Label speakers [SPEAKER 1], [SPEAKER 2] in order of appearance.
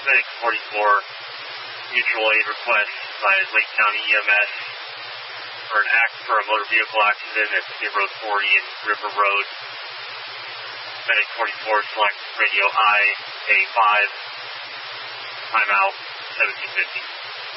[SPEAKER 1] Medic 44, mutual aid request by Lake County EMS for a motor vehicle accident at State Road 40 and River Road. Medic 44, select radio IA5, timeout 1750.